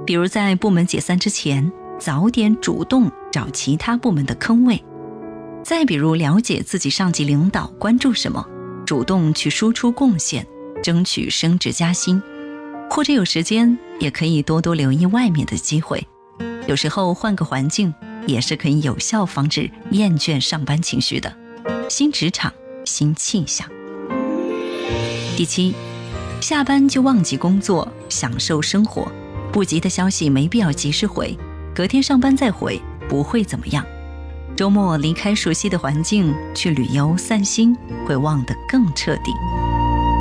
比如在部门解散之前，早点主动找其他部门的坑位。再比如了解自己上级领导关注什么，主动去输出贡献，争取升职加薪。或者有时间也可以多多留意外面的机会，有时候换个环境也是可以有效防止厌倦上班情绪的。新职场新气象。第7，下班就忘记工作，享受生活，不急的消息没必要及时回，隔天上班再回不会怎么样。周末离开熟悉的环境去旅游散心，会忘得更彻底。